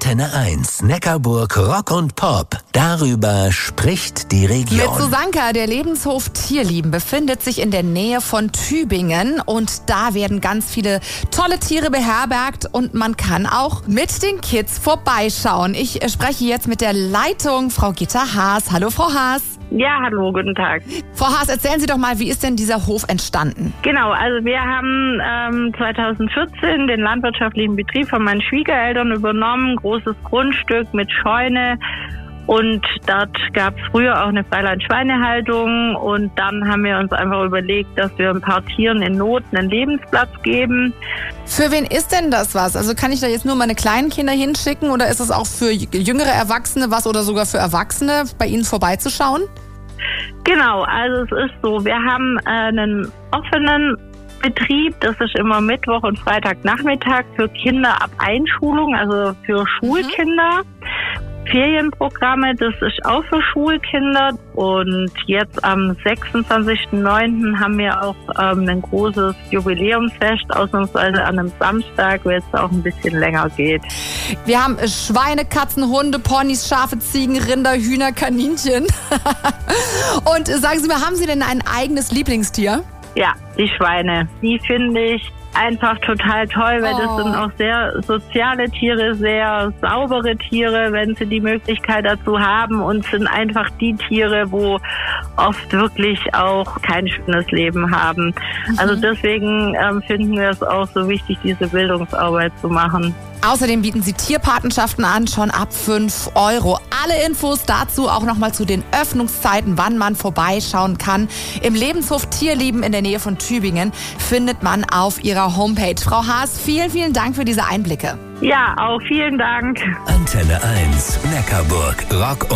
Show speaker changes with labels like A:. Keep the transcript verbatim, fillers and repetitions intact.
A: Antenne eins, Neckarburg Rock und Pop. Darüber spricht die Region.
B: Mit Susanka, der Lebenshof Tierlieben befindet sich in der Nähe von Tübingen und da werden ganz viele tolle Tiere beherbergt und man kann auch mit den Kids vorbeischauen. Ich spreche jetzt mit der Leitung, Frau Gitta Haas. Hallo, Frau Haas.
C: Ja, hallo, guten Tag.
B: Frau Haas, erzählen Sie doch mal, wie ist denn dieser Hof entstanden?
C: Genau, also wir haben ähm, zweitausendvierzehn den landwirtschaftlichen Betrieb von meinen Schwiegereltern übernommen, großes Grundstück mit Scheune. Und dort gab es früher auch eine Freiland-Schweinehaltung und dann haben wir uns einfach überlegt, dass wir ein paar Tieren in Not einen Lebensplatz geben.
B: Für wen ist denn das was? Also kann ich da jetzt nur meine kleinen Kinder hinschicken oder ist es auch für jüngere Erwachsene was oder sogar für Erwachsene, bei Ihnen vorbeizuschauen?
C: Genau, also es ist so, wir haben äh, einen offenen Betrieb, das ist immer Mittwoch und Freitagnachmittag für Kinder ab Einschulung, also für Schulkinder. Mhm. Ferienprogramme, das ist auch für Schulkinder und jetzt am sechsundzwanzigsten neunten haben wir auch ähm, ein großes Jubiläumsfest, ausnahmsweise an einem Samstag, weil es auch ein bisschen länger geht.
B: Wir haben Schweine, Katzen, Hunde, Ponys, Schafe, Ziegen, Rinder, Hühner, Kaninchen. Und sagen Sie mal, haben Sie denn ein eigenes Lieblingstier?
C: Ja, die Schweine. Die finde ich einfach total toll, weil
B: oh.
C: das sind auch sehr soziale Tiere, sehr saubere Tiere, wenn sie die Möglichkeit dazu haben und sind einfach die Tiere, wo oft wirklich auch kein schönes Leben haben. Mhm. Also deswegen ähm, finden wir es auch so wichtig, diese Bildungsarbeit zu machen.
B: Außerdem bieten sie Tierpatenschaften an, schon ab fünf Euro. Alle Infos dazu auch nochmal zu den Öffnungszeiten, wann man vorbeischauen kann. Im Lebenshof Tierlieben in der Nähe von Tübingen findet man auf ihrer Homepage. Frau Haas, vielen, vielen Dank für diese Einblicke.
C: Ja, auch vielen Dank.
A: Antenne eins, Neckarburg Rock